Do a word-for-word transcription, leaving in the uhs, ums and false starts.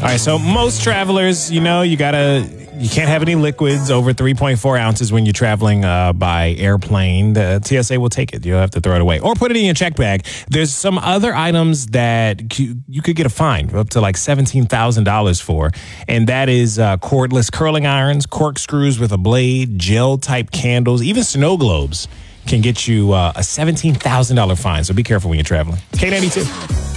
All right, so most travelers, you know, you gotta, you can't have any liquids over three point four ounces when you're traveling uh, by airplane. The T S A will take it. You'll have to throw it away or put it in your check bag. There's some other items that you could get a fine up to like seventeen thousand dollars for, and that is uh, cordless curling irons, corkscrews with a blade, gel-type candles, even snow globes can get you uh, a seventeen thousand dollars fine. So be careful when you're traveling. K ninety-two.